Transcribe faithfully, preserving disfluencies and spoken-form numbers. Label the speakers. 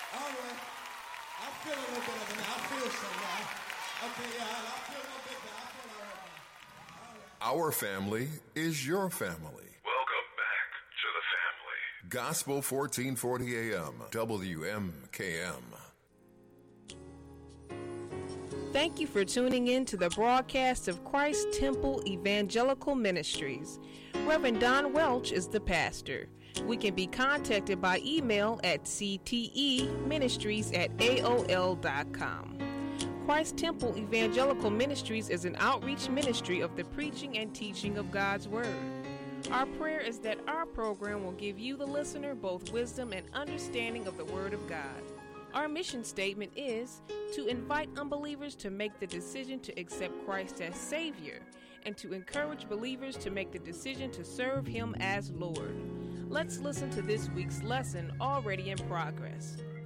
Speaker 1: All right. I feel a little bit of it now. I feel some now. Okay, yeah, I I feel a little bit better. I feel all right now. All right.
Speaker 2: Our family is your family.
Speaker 3: Welcome back to the family.
Speaker 2: Gospel fourteen forty A M, W M K M.
Speaker 4: Thank you for tuning in to the broadcast of Christ Temple Evangelical Ministries. Reverend Don Welch is the pastor. We can be contacted by email at c t e ministries at a o l dot com. Christ Temple Evangelical Ministries is an outreach ministry of the preaching and teaching of God's Word. Our prayer is that our program will give you, the listener, both wisdom and understanding of the Word of God. Our mission statement is to invite unbelievers to make the decision to accept Christ as Savior and to encourage believers to make the decision to serve Him as Lord. Let's listen to this week's lesson already in progress.